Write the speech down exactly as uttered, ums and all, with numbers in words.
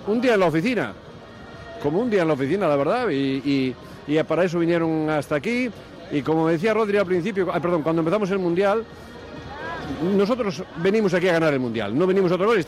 un día en la oficina, como un día en la oficina, la verdad, y, y, y para eso vinieron hasta aquí. Y como decía Rodri al principio, ah, perdón, cuando empezamos el Mundial, nosotros venimos aquí a ganar el Mundial, no venimos a otra cosa.